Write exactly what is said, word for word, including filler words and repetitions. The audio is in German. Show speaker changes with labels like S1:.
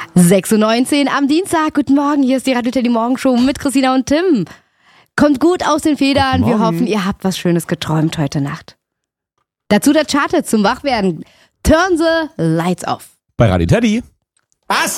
S1: sechs Uhr neunzehn am Dienstag. Guten Morgen, hier ist die Radio Teddy Morgenshow mit Christina und Tim. Kommt gut aus den Federn. Wir hoffen, ihr habt was Schönes geträumt heute Nacht. Dazu der Chart zum Wachwerden. Turn the lights off.
S2: Bei Radio Teddy.
S3: Was?